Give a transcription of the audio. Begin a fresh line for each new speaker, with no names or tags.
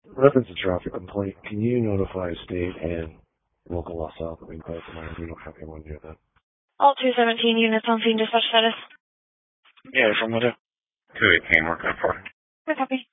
Reference a traffic complaint. Can you notify state and local LaSalle that we can close tonight? We don't have anyone near that.
All 217 units on scene, dispatch status.
Yeah, from what? 218, we're good for it.
Good copy.